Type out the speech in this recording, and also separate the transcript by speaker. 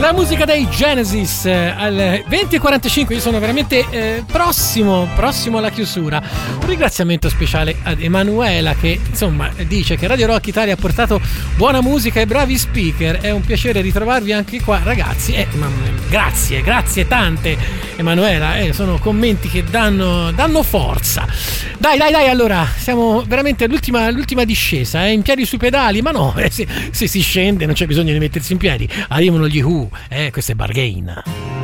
Speaker 1: La musica dei Genesis alle 20:45. Io sono veramente prossimo alla chiusura. Un ringraziamento speciale ad Emanuela che insomma dice che Radio Rock Italia ha portato buona musica e bravi speaker. È un piacere ritrovarvi anche qua, ragazzi. Grazie tante Emanuela, sono commenti che danno forza. Dai, allora siamo veramente all'ultima discesa, in piedi sui pedali, ma no, se si scende non c'è bisogno di mettersi in piedi. Arrivano gli Who, questo è Bargain.